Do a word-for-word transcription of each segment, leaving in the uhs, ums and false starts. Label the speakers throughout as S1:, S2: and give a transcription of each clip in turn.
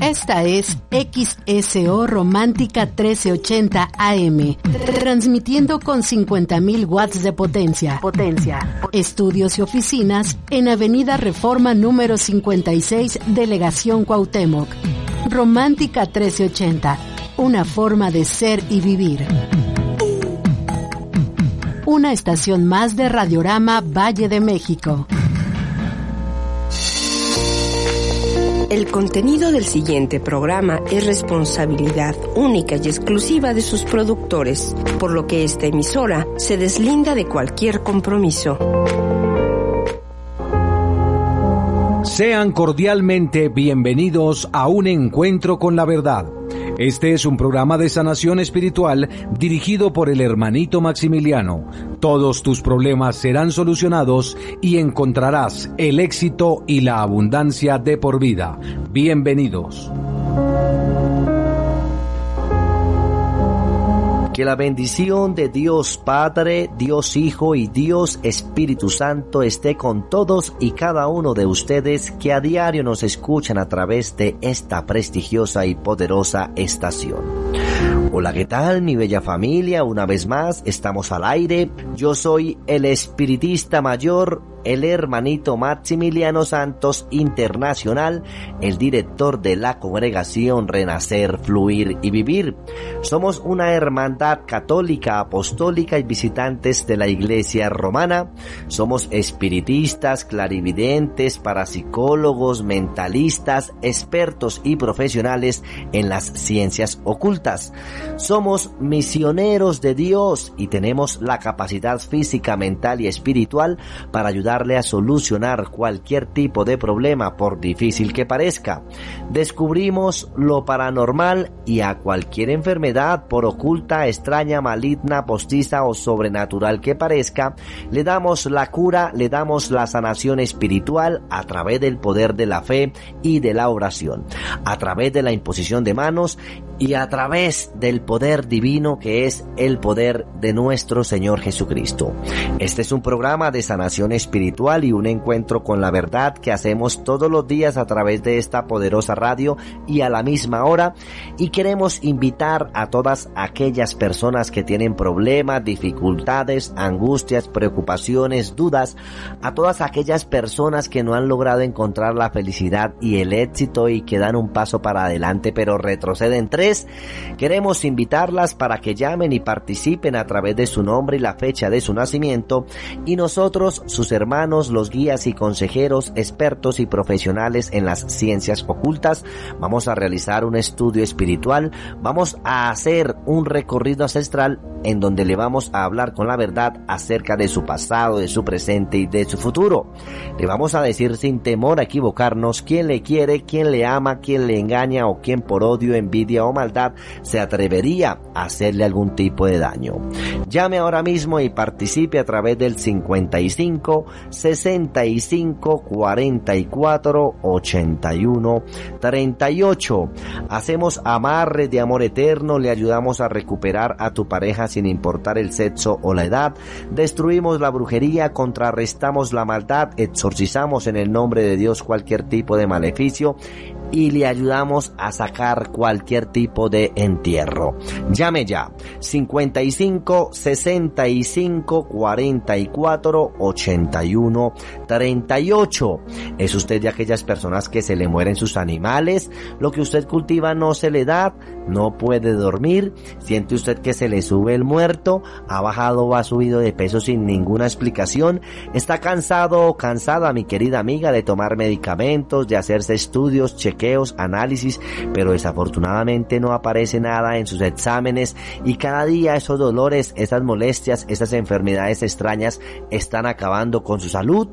S1: Esta es X S O Romántica trece ochenta A M, transmitiendo con cincuenta mil watts de potencia. Potencia. Estudios y oficinas en Avenida Reforma número cincuenta y seis, Delegación Cuauhtémoc. Romántica trece ochenta, una forma de ser y vivir. Una estación más de Radiorama Valle de México.
S2: El contenido del siguiente programa es responsabilidad única y exclusiva de sus productores, por lo que esta emisora se deslinda de cualquier compromiso.
S3: Sean cordialmente bienvenidos a un encuentro con la verdad. Este es un programa de sanación espiritual dirigido por el hermanito Maximiliano. Todos tus problemas serán solucionados y encontrarás el éxito y la abundancia de por vida. Bienvenidos.
S4: Que la bendición de Dios Padre, Dios Hijo y Dios Espíritu Santo esté con todos y cada uno de ustedes que a diario nos escuchan a través de esta prestigiosa y poderosa estación. Hola, ¿qué tal, mi bella familia? Una vez más, estamos al aire. Yo soy el espiritista mayor, el hermanito Maximiliano Santos Internacional, el director de la congregación Renacer, Fluir y Vivir. Somos una hermandad católica, apostólica y visitantes de la Iglesia Romana. Somos espiritistas, clarividentes, parapsicólogos, mentalistas, expertos y profesionales en las ciencias ocultas. Somos misioneros de Dios y tenemos la capacidad física, mental y espiritual para ayudar a solucionar cualquier tipo de problema, por difícil que parezca. Descubrimos lo paranormal y a cualquier enfermedad, por oculta, extraña, maligna, postiza o sobrenatural que parezca, le damos la cura, le damos la sanación espiritual a través del poder de la fe y de la oración, a través de la imposición de manos y a través del poder divino que es el poder de nuestro Señor Jesucristo. Este es un programa de sanación espiritual y un encuentro con la verdad que hacemos todos los días a través de esta poderosa radio y a la misma hora, y queremos invitar a todas aquellas personas que tienen problemas, dificultades, angustias, preocupaciones, dudas, a todas aquellas personas que no han logrado encontrar la felicidad y el éxito y que dan un paso para adelante pero retroceden tres. Queremos invitarlas para que llamen y participen a través de su nombre y la fecha de su nacimiento, y nosotros, sus hermanos, los guías y consejeros, expertos y profesionales en las ciencias ocultas, vamos a realizar un estudio espiritual, vamos a hacer un recorrido ancestral en donde le vamos a hablar con la verdad acerca de su pasado, de su presente y de su futuro. Le vamos a decir sin temor a equivocarnos quién le quiere, quién le ama, quién le engaña o quién por odio, envidia o maldad se atrevería a hacerle algún tipo de daño. Llame ahora mismo y participe a través del cincuenta y cinco, sesenta y cinco, cuarenta y cuatro, ochenta y uno, treinta y ocho. Hacemos amarres de amor eterno, le ayudamos a recuperar a tu pareja sin importar el sexo o la edad, destruimos la brujería, contrarrestamos la maldad, exorcizamos en el nombre de Dios cualquier tipo de maleficio y le ayudamos a sacar cualquier tipo de entierro. Llame ya, cincuenta y cinco, sesenta y cinco, cuarenta y cuatro, ochenta y uno, treinta y ocho. ¿Es usted de aquellas personas que se le mueren sus animales? ¿Lo que usted cultiva no se le da? ¿No puede dormir? ¿Siente usted que se le sube el muerto? ¿Ha bajado o ha subido de peso sin ninguna explicación? ¿Está cansado o cansada, mi querida amiga, de tomar medicamentos, de hacerse estudios, chequeos, análisis, pero desafortunadamente no aparece nada en sus exámenes y cada día esos dolores, esas molestias, esas enfermedades extrañas están acabando con su salud?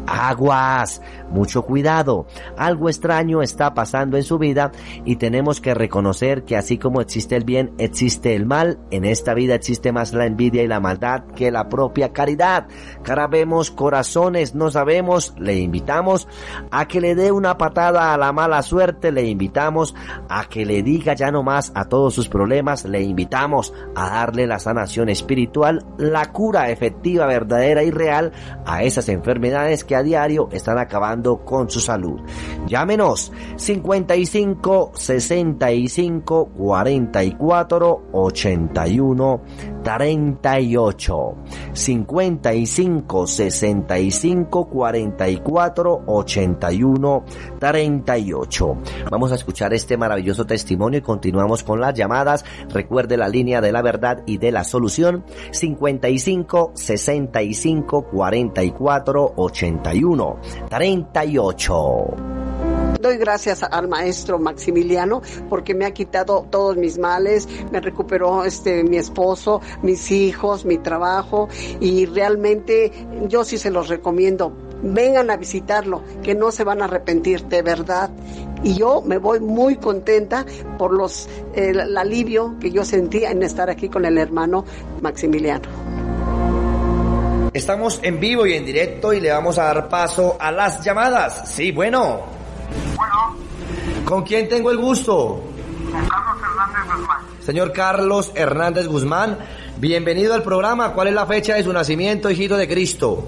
S4: Aguas, mucho cuidado, algo extraño está pasando en su vida y tenemos que reconocer que así como existe el bien, existe el mal. En esta vida existe más la envidia y la maldad que la propia caridad. Cara vemos, corazones no sabemos. Le invitamos a que le dé una patada a la mala suerte, le invitamos a que le diga ya no más a todos sus problemas, le invitamos a darle la sanación espiritual, la cura efectiva, verdadera y real a esas enfermedades que a diario están acabando con su salud. Llámenos cincuenta y cinco, sesenta y cinco, cuarenta y cuatro, ochenta y uno, treinta y ocho. cincuenta y cinco, sesenta y cinco, cuarenta y cuatro, ochenta y uno, treinta y ocho. Vamos a escuchar este maravilloso testimonio y continuamos con las llamadas. Recuerde la línea de la verdad y de la solución: cincuenta y cinco, sesenta y cinco, cuarenta y cuatro, ochenta y uno, treinta y ocho.
S5: Doy gracias al maestro Maximiliano porque me ha quitado todos mis males, me recuperó este mi esposo, mis hijos, mi trabajo, y realmente yo sí se los recomiendo. Vengan a visitarlo, que no se van a arrepentir, de verdad. Y yo me voy muy contenta por los el, el alivio que yo sentía en estar aquí con el hermano Maximiliano.
S4: Estamos en vivo y en directo y le vamos a dar paso a las llamadas. Sí, bueno.
S6: Bueno.
S4: ¿Con quién tengo el gusto?
S6: Con Carlos Hernández Guzmán.
S4: Señor Carlos Hernández Guzmán, bienvenido al programa. ¿Cuál es la fecha de su nacimiento, hijito de Cristo?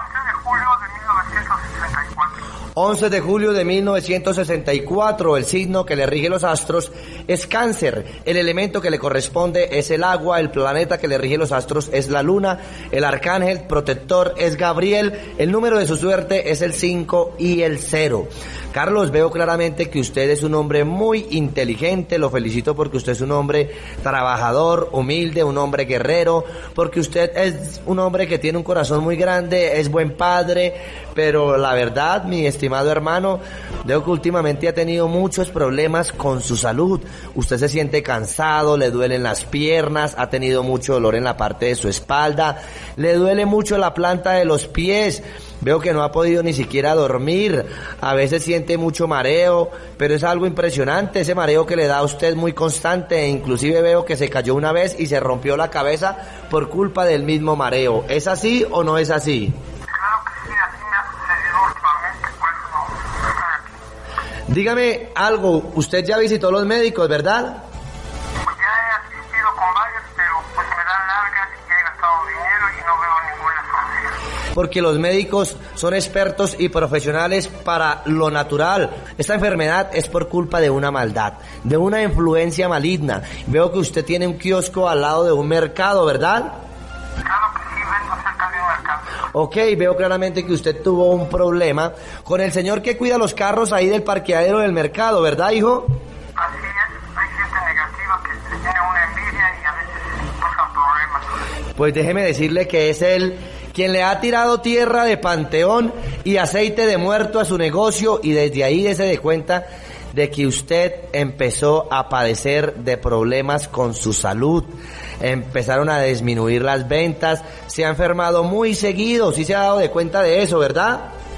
S4: once de julio de mil novecientos sesenta y cuatro. El signo que le rige los astros es Cáncer. El elemento que le corresponde es el agua. El planeta que le rige los astros es la luna. El arcángel protector es Gabriel. El número de su suerte es el cinco y el cero. Carlos, veo claramente que usted es un hombre muy inteligente. Lo felicito porque usted es un hombre trabajador, humilde, un hombre guerrero, porque usted es un hombre que tiene un corazón muy grande, es buen padre, pero la verdad, mi estimado hermano, veo que últimamente ha tenido muchos problemas con su salud. Usted se siente cansado, le duelen las piernas, ha tenido mucho dolor en la parte de su espalda, le duele mucho la planta de los pies. Veo que no ha podido ni siquiera dormir, a veces siente mucho mareo, pero es algo impresionante ese mareo que le da a usted, muy constante, e inclusive veo que se cayó una vez y se rompió la cabeza por culpa del mismo mareo. ¿Es así o no es así?
S6: Claro que sí, así me ha sucedido últimamente, por eso no estoy aquí.
S4: Dígame algo, usted ya visitó a los médicos, ¿verdad?
S6: Pues ya he asistido con varios, pero pues me dan largas y ya he gastado dinero y no veo ninguna solución.
S4: Porque los médicos son expertos y profesionales para lo natural. Esta enfermedad es por culpa de una maldad, de una influencia maligna. Veo que usted tiene un kiosco al lado de un mercado, ¿verdad?
S6: Claro que sí, vendo cerca de un mercado.
S4: Ok, veo claramente que usted tuvo un problema con el señor que cuida los carros ahí del parqueadero del mercado, ¿verdad, hijo?
S6: Así es, hay gente negativa que tiene una envidia y a veces buscan problemas.
S4: Pues déjeme decirle que es él quien le ha tirado tierra de panteón y aceite de muerto a su negocio, y desde ahí dése de cuenta de que usted empezó a padecer de problemas con su salud. Empezaron a disminuir las ventas, se ha enfermado muy seguido, sí se ha dado de cuenta de eso, ¿verdad?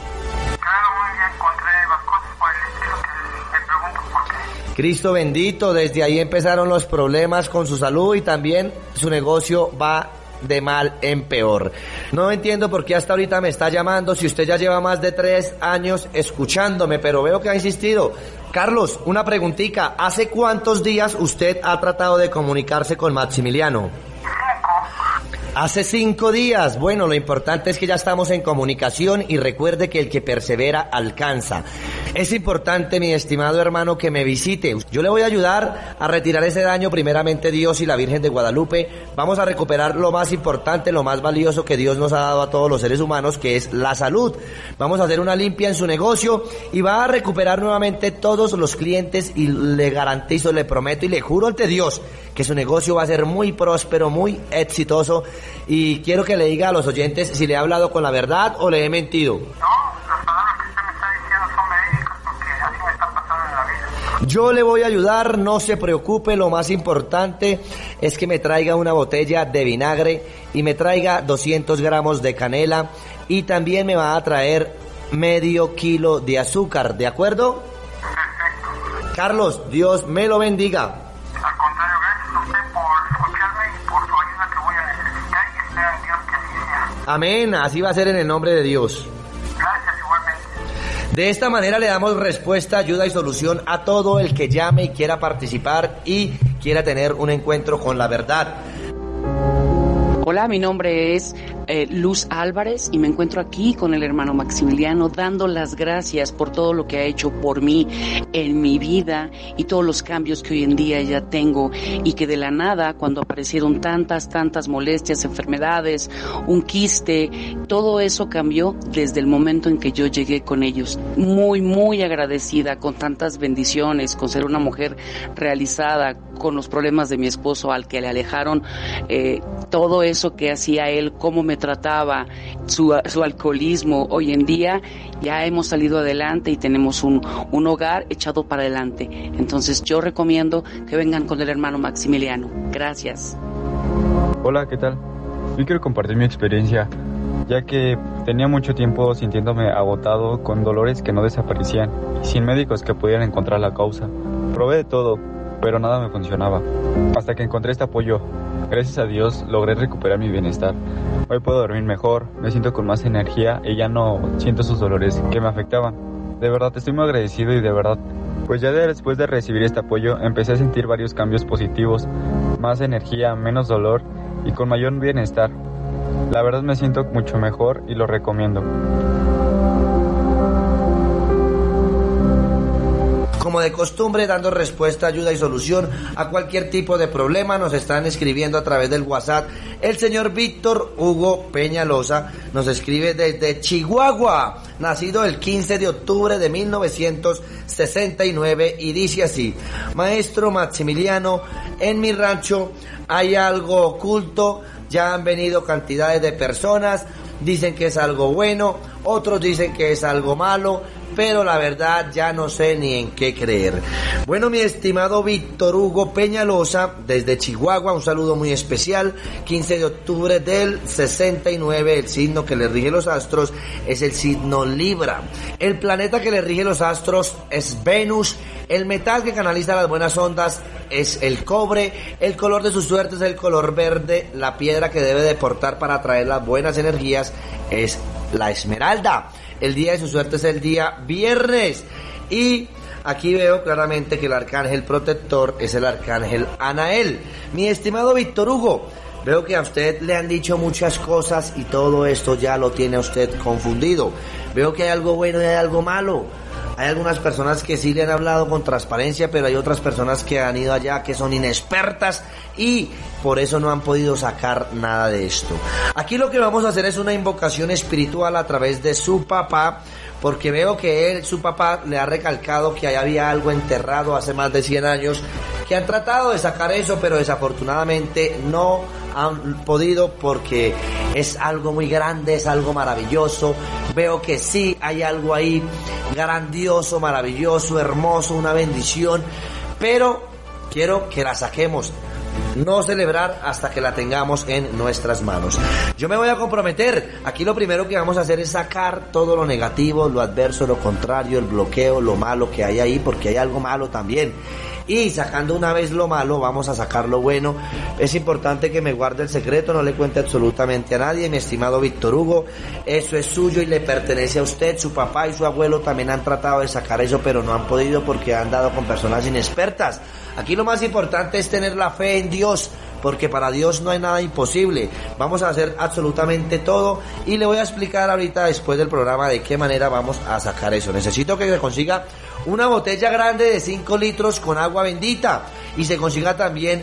S6: Claro, un día encontré las cosas por el estilo que me pregunto por qué.
S4: Cristo bendito, desde ahí empezaron los problemas con su salud y también su negocio va de mal en peor. No entiendo por qué hasta ahorita me está llamando si usted ya lleva más de tres años escuchándome, pero veo que ha insistido. Carlos, una preguntita, ¿hace cuántos días usted ha tratado de comunicarse con Maximiliano? Hace cinco días. Bueno, lo importante es que ya estamos en comunicación y recuerde que el que persevera alcanza. Es importante, mi estimado hermano, que me visite. Yo le voy a ayudar a retirar ese daño, primeramente Dios y la Virgen de Guadalupe. Vamos a recuperar lo más importante, lo más valioso que Dios nos ha dado a todos los seres humanos, que es la salud. Vamos a hacer una limpia en su negocio y va a recuperar nuevamente todos los clientes, y le garantizo, le prometo y le juro ante Dios que su negocio va a ser muy próspero, muy exitoso. Y quiero que le diga a los oyentes si le he hablado con la verdad o le he mentido.
S6: No, las palabras que usted me está diciendo son verídicas porque así me está pasando en la vida.
S4: Yo le voy a ayudar, no se preocupe, lo más importante es que me traiga una botella de vinagre y me traiga doscientos gramos de canela y también me va a traer medio kilo de azúcar, ¿de acuerdo?
S6: Perfecto.
S4: Carlos, Dios me lo bendiga.
S6: Al contrario, gracias a usted por escucharme y por su ayuda que voy a necesitar y espero en Dios que así sea.
S4: Amén, así va a ser en el nombre de Dios.
S6: Gracias igualmente.
S4: De esta manera le damos respuesta, ayuda y solución a todo el que llame y quiera participar y quiera tener un encuentro con la verdad.
S7: Hola, mi nombre es eh, Luz Álvarez y me encuentro aquí con el hermano Maximiliano dando las gracias por todo lo que ha hecho por mí en mi vida y todos los cambios que hoy en día ya tengo, y que de la nada, cuando aparecieron tantas, tantas molestias, enfermedades, un quiste, todo eso cambió desde el momento en que yo llegué con ellos. Muy, muy agradecida con tantas bendiciones, con ser una mujer realizada, con los problemas de mi esposo al que le alejaron eh, todo eso que hacía él, cómo me trataba, su, su alcoholismo. Hoy en día ya hemos salido adelante y tenemos un, un hogar echado para adelante. Entonces yo recomiendo que vengan con el hermano Maximiliano. Gracias.
S8: Hola, ¿qué tal? Yo quiero compartir mi experiencia, ya que tenía mucho tiempo sintiéndome agotado con dolores que no desaparecían y sin médicos que pudieran encontrar la causa. Probé de todo, pero nada me funcionaba, hasta que encontré este apoyo. Gracias a Dios logré recuperar mi bienestar. Hoy puedo dormir mejor, me siento con más energía y ya no siento esos dolores que me afectaban. De verdad estoy muy agradecido y de verdad, pues ya después de recibir este apoyo empecé a sentir varios cambios positivos, más energía, menos dolor y con mayor bienestar. La verdad me siento mucho mejor y lo recomiendo.
S4: Como de costumbre, dando respuesta, ayuda y solución a cualquier tipo de problema, nos están escribiendo a través del WhatsApp. El señor Víctor Hugo Peñalosa nos escribe desde Chihuahua, nacido el quince de octubre de mil novecientos sesenta y nueve, y dice así: maestro Maximiliano, en mi rancho hay algo oculto, ya han venido cantidades de personas, dicen que es algo bueno, otros dicen que es algo malo, pero la verdad ya no sé ni en qué creer. Bueno, mi estimado Víctor Hugo Peñalosa, desde Chihuahua, un saludo muy especial. Quince de octubre del sesenta y nueve, el signo que le rige los astros es el signo Libra. El planeta que le rige los astros es Venus. El metal que canaliza las buenas ondas es el cobre. El color de su suerte es el color verde. La piedra que debe de portar para atraer las buenas energías es la esmeralda. El día de su suerte es el día viernes. Y aquí veo claramente que el arcángel protector es el arcángel Anael. Mi estimado Víctor Hugo, veo que a usted le han dicho muchas cosas y todo esto ya lo tiene a usted confundido. Veo que hay algo bueno y hay algo malo. Hay algunas personas que sí le han hablado con transparencia, pero hay otras personas que han ido allá que son inexpertas y por eso no han podido sacar nada de esto. Aquí lo que vamos a hacer es una invocación espiritual a través de su papá, porque veo que él, su papá, le ha recalcado que ahí había algo enterrado hace más de cien años, que han tratado de sacar eso, pero desafortunadamente no han podido porque es algo muy grande, es algo maravilloso. Veo que sí hay algo ahí grandioso, maravilloso, hermoso, una bendición, pero quiero que la saquemos. No celebrar hasta que la tengamos en nuestras manos. Yo me voy a comprometer. Aquí lo primero que vamos a hacer es sacar todo lo negativo, lo adverso, lo contrario, el bloqueo, lo malo que hay ahí, porque hay algo malo también. Y sacando una vez lo malo, vamos a sacar lo bueno. Es importante que me guarde el secreto, no le cuente absolutamente a nadie, mi estimado Víctor Hugo. Eso es suyo y le pertenece a usted. Su papá y su abuelo también han tratado de sacar eso, pero no han podido porque han dado con personas inexpertas. Aquí lo más importante es tener la fe en Dios, porque para Dios no hay nada imposible. Vamos a hacer absolutamente todo y le voy a explicar ahorita después del programa de qué manera vamos a sacar eso. Necesito que se consiga una botella grande de cinco litros con agua bendita y se consiga también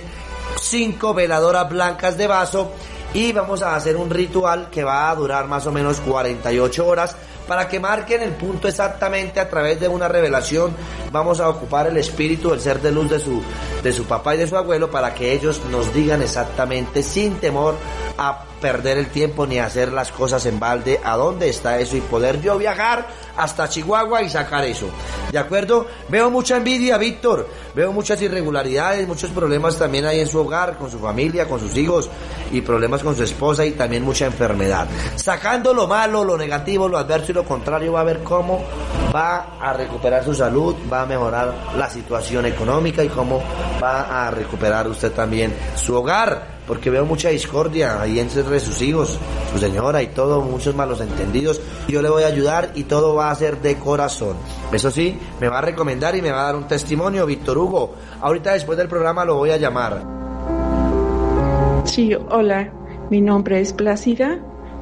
S4: cinco veladoras blancas de vaso, y vamos a hacer un ritual que va a durar más o menos cuarenta y ocho horas para que marquen el punto exactamente. A través de una revelación vamos a ocupar el espíritu, el ser de luz de su, de su papá y de su abuelo, para que ellos nos digan exactamente, sin temor a perder el tiempo ni a hacer las cosas en balde, a dónde está eso y poder yo viajar hasta Chihuahua y sacar eso. ¿De acuerdo? Veo mucha envidia, Víctor. Veo muchas irregularidades, muchos problemas también hay en su hogar, con su familia, con sus hijos, y problemas con su esposa, y también mucha enfermedad. Sacando lo malo, lo negativo, lo adverso y lo contrario, va a ver cómo va a recuperar su salud, va a mejorar la situación económica y cómo va a recuperar usted también su hogar. Porque veo mucha discordia ahí entre sus hijos, su señora y todo, muchos malos entendidos. Yo le voy a ayudar y todo va a ser de corazón. Eso sí, me va a recomendar y me va a dar un testimonio, Víctor Hugo. Ahorita después del programa lo voy a llamar.
S9: Sí, hola, mi nombre es Plácida,